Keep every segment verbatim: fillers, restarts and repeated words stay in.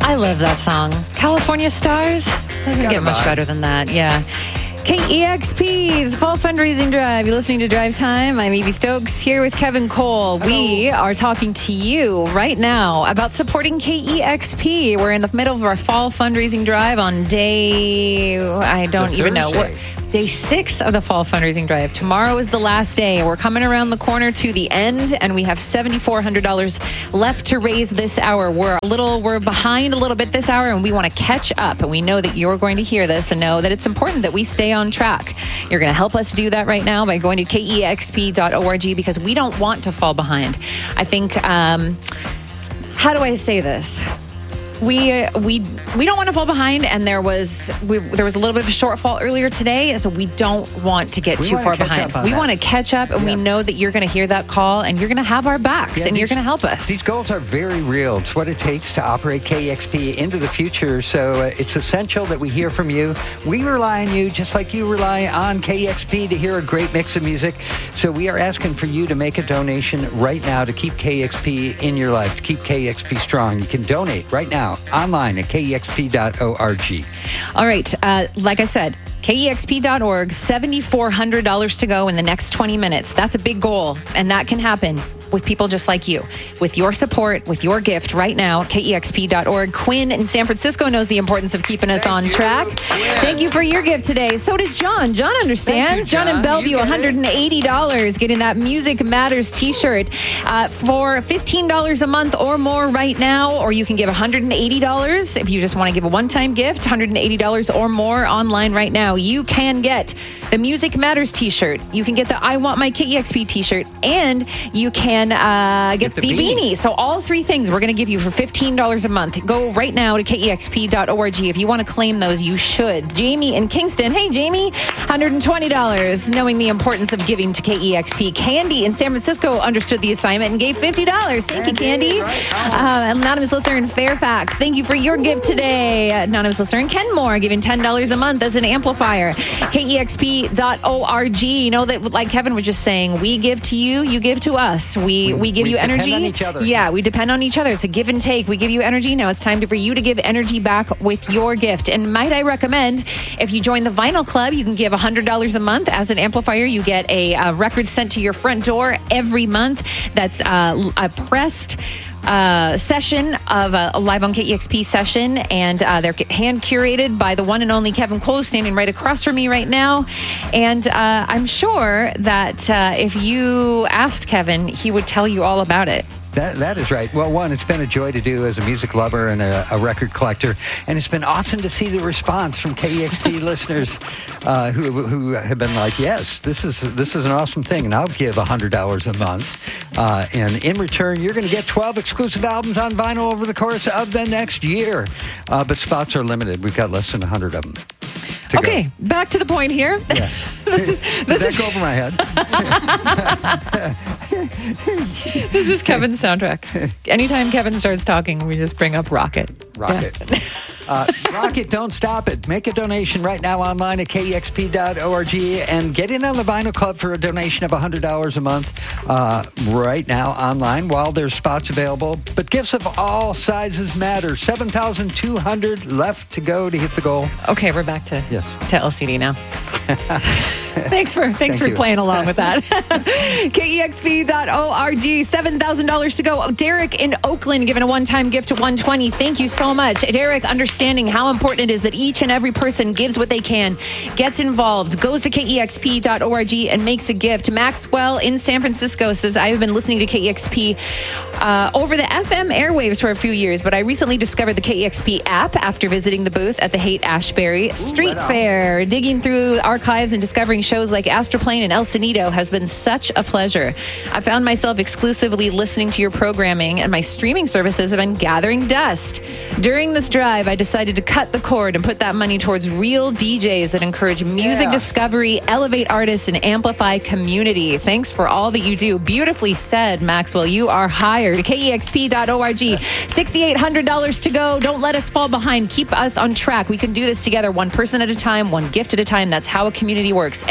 I love that song. California Stars? Doesn't get much better than that. Yeah. K E X P, it's Fall Fundraising Drive. You're listening to Drive Time. I'm Evie Stokes here with Kevin Cole. Hello. We are talking to you right now about supporting K E X P. We're in the middle of our Fall Fundraising Drive on day, I don't even know. What, day six of the Fall Fundraising Drive. Tomorrow is the last day. We're coming around the corner to the end, and we have seven thousand four hundred dollars left to raise this hour. We're a little, we're behind a little bit this hour, and we want to catch up. And we know that you're going to hear this and know that it's important that we stay on track. You're going to help us do that right now by going to K E X P dot org because we don't want to fall behind. I think, um, how do I say this? We we we don't want to fall behind, and there was we, there was a little bit of a shortfall earlier today, so we don't want to get we too far behind. We that. want to catch up, and yeah. we know that you're going to hear that call, and you're going to have our backs, yeah, and these, you're going to help us. These goals are very real. It's what it takes to operate K E X P into the future, so uh, it's essential that we hear from you. We rely on you, just like you rely on K E X P to hear a great mix of music. So we are asking for you to make a donation right now to keep K E X P in your life, to keep K E X P strong. You can donate right now online at K E X P dot org. All right. Uh, like I said, K E X P dot org, seven thousand four hundred dollars to go in the next twenty minutes. That's a big goal, and that can happen with people just like you. With your support, with your gift right now, K E X P dot org. Quinn in San Francisco knows the importance of keeping us Thank on you. track. Yeah. Thank you for your gift today. So does John. John understands. You, John. John in Bellevue, one hundred eighty dollars, getting that Music Matters t-shirt uh, for fifteen dollars a month or more right now, or you can give one hundred eighty dollars if you just want to give a one-time gift, one hundred eighty dollars or more online right now. You can get the Music Matters t-shirt. You can get the I Want My K E X P t-shirt, and you can uh, get, get the, the beanie. beanie. So all three things we're going to give you for fifteen dollars a month. Go right now to K E X P dot org. If you want to claim those, you should. Jamie in Kingston. Hey, Jamie, one hundred twenty dollars. Knowing the importance of giving to K E X P. Candy in San Francisco understood the assignment and gave fifty dollars. Thank Candy, you, Candy. Right uh, anonymous listener in Fairfax. Thank you for your gift today. Anonymous listener in Kenmore giving ten dollars a month as an amplifier. K E X P dot org. You know that, like Kevin was just saying, we give to you, you give to us. We we, we give we you energy. On each other. Yeah, we depend on each other. It's a give and take. We give you energy. Now it's time to, for you to give energy back with your gift. And might I recommend, if you join the Vinyl Club, you can give one hundred dollars a month as an amplifier. You get a, a record sent to your front door every month. That's uh, a pressed Uh, session of a, a live on K E X P session, and uh, they're hand curated by the one and only Kevin Cole, standing right across from me right now. And uh, I'm sure that uh, if you asked Kevin, he would tell you all about it. That That is right. Well, one, it's been a joy to do as a music lover and a, a record collector, and it's been awesome to see the response from K E X P listeners uh, who who have been like, yes, this is this is an awesome thing, and I'll give one hundred dollars a month. Uh, and in return, you're going to get twelve exclusive albums on vinyl over the course of the next year. Uh, but spots are limited. We've got less than one hundred of them. Okay, go. Back to the point here. Yeah. this is this Did is that go over my head? This is Kevin's soundtrack. Anytime Kevin starts talking, we just bring up Rocket. Rocket. Yeah. uh, Rocket, don't stop it. Make a donation right now online at K E X P dot org and get in on the Vinyl Club for a donation of one hundred dollars a month uh, right now online while there's spots available. But gifts of all sizes matter. seven thousand two hundred left to go to hit the goal. Okay, we're back to, yes. to L C D now. thanks for thanks Thank for you. playing along with that. K E X P dot org, seven thousand dollars to go. Oh, Derek in Oakland giving a one-time gift to one twenty. Thank you so much. Derek, understanding how important it is that each and every person gives what they can, gets involved, goes to K E X P dot org and makes a gift. Maxwell in San Francisco says, I've been listening to K E X P uh, over the F M airwaves for a few years, but I recently discovered the K E X P app after visiting the booth at the Haight-Ashbury Street Ooh, right Fair. Digging through archives and discovering shows like Astroplane and El Sonido has been such a pleasure. I found myself exclusively listening to your programming, and my streaming services have been gathering dust. During this drive, I decided to cut the cord and put that money towards real D Js that encourage music yeah. discovery, elevate artists, and amplify community. Thanks for all that you do. Beautifully said, Maxwell. You are hired. K E X P dot org. six thousand eight hundred dollars to go. Don't let us fall behind. Keep us on track. We can do this together, one person at a time, one gift at a time. That's how a community works.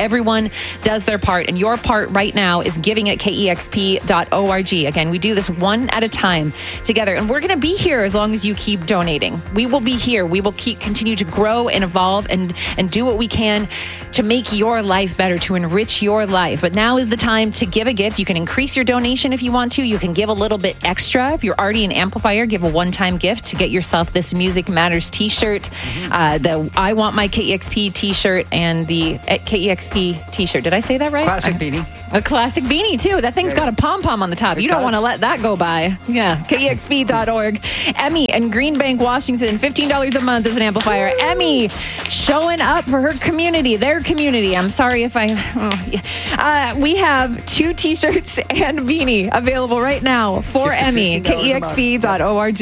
everyone does their part, and your part right now is giving at K E X P dot org. Again, we do this one at a time together, and we're going to be here as long as you keep donating. We will be here. We will keep continue to grow and evolve and, and do what we can to make your life better, to enrich your life. But now is the time to give a gift. You can increase your donation if you want to. You can give a little bit extra. If you're already an amplifier, give a one-time gift to get yourself this Music Matters t-shirt, mm-hmm. uh, the I Want My K E X P t-shirt, and the K E X P t-shirt. Did I say that right? Classic I, beanie. A classic beanie, too. That thing's got a pom-pom on the top. You don't want to let that go by. Yeah, K E X P dot org. Emmy in Green Bank, Washington, fifteen dollars a month as an amplifier. Woo! Emmy showing up for her community, their community. I'm sorry if I... Oh, yeah. uh, we have two t-shirts and beanie available right now for Emmy, K E X P dot org.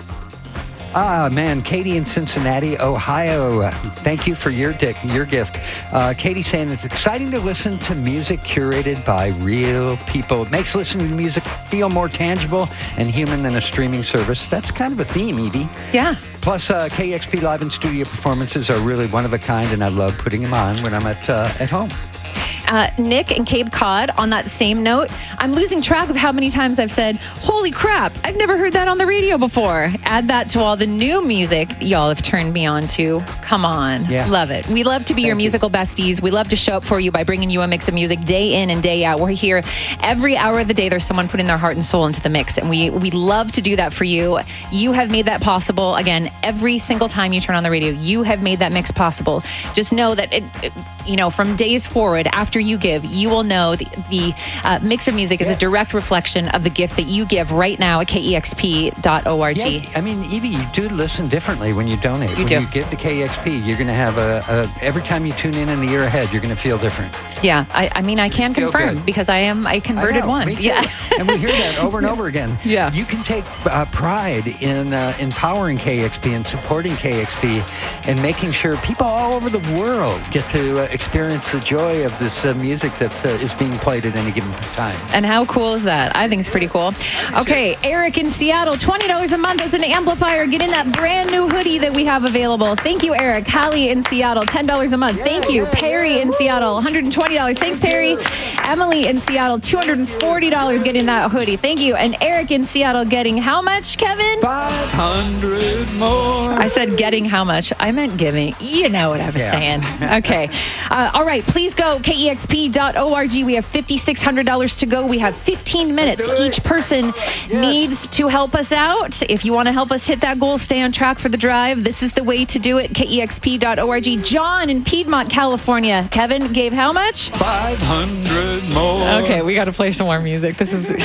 Ah, man, Katie in Cincinnati, Ohio. Thank you for your di- your gift. Uh, Katie saying it's exciting to listen to music curated by real people. It makes listening to music feel more tangible and human than a streaming service. That's kind of a theme, Evie. Yeah. Plus, uh, K E X P Live and Studio performances are really one of a kind, and I love putting them on when I'm at uh, at home. Uh, Nick and Cape Cod, on that same note, I'm losing track of how many times I've said, holy crap, I've never heard that on the radio before. Add that to all the new music y'all have turned me on to. Come on. Yeah. Love it. We love to be Thank your musical you. besties. We love to show up for you by bringing you a mix of music day in and day out. We're here every hour of the day. There's someone putting their heart and soul into the mix, and we, we love to do that for you. You have made that possible. Again, every single time you turn on the radio, you have made that mix possible. Just know that, it, it, you know, from days forward, after you give, you will know the, the uh, mix of music is yeah. a direct reflection of the gift that you give right now at K E X P dot org. Yeah, I mean, Evie, you do listen differently when you donate. You when do. you give to K E X P, you're going to have a, a, every time you tune in in the year ahead, you're going to feel different. Yeah, I, I mean, I can Feel confirm good. because I am a converted I know, one. Me too. Yeah. And we hear that over and over again. Yeah. You can take uh, pride in uh, empowering K E X P and supporting K E X P and making sure people all over the world get to uh, experience the joy of this uh, music that uh, is being played at any given time. And how cool is that? I think it's pretty cool. Okay, Eric in Seattle, twenty dollars a month as an amplifier. Get in that brand new hoodie that we have available. Thank you, Eric. Hallie in Seattle, ten dollars a month. Yeah, Thank you. yeah, Perry yeah. in Woo. Seattle, one hundred twenty dollars. Thanks, Perry. Emily in Seattle, two hundred forty dollars getting that hoodie. Thank you. And Eric in Seattle getting how much, Kevin? five hundred more. I said getting how much? I meant giving. You know what I was Yeah. saying. Okay. Uh, all right. Please go K E X P dot org. We have five thousand six hundred dollars to go. We have fifteen minutes. Each person yes. needs to help us out. If you want to help us hit that goal, stay on track for the drive, this is the way to do it. K E X P dot org. John in Piedmont, California. Kevin gave how much? five hundred more. Okay, we got to play some more music. This is...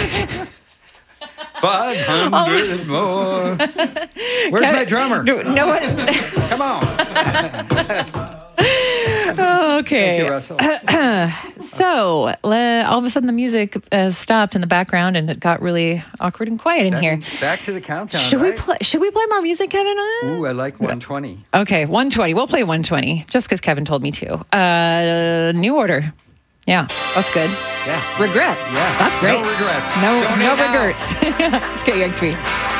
five hundred more. Where's Kevin, my drummer? No, no one... Come on. Okay. Thank you, Russell. So, le- all of a sudden the music uh, stopped in the background and it got really awkward and quiet in That here. means back to the countdown. Should right? we play? Should we play more music, Kevin? Uh, Ooh, I like one twenty. Okay, one twenty. We'll play one twenty just because Kevin told me to. Uh, new order. Yeah, that's good. Yeah. Regret. Yeah. That's great. No regrets. No, Donate no now. regrets. Let's get you X P.